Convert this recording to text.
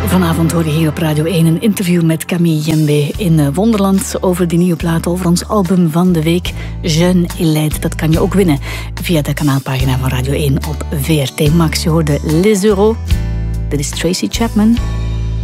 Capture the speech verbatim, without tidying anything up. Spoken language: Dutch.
Vanavond hoorde je hier op Radio één een interview met Camille Jembe in Wonderland over die nieuwe plaat, over ons album van de week, Jeune et Laide. Dat kan je ook winnen via de kanaalpagina van Radio één op V R T Max. Je hoorde Les Euros. Dit is Tracy Chapman.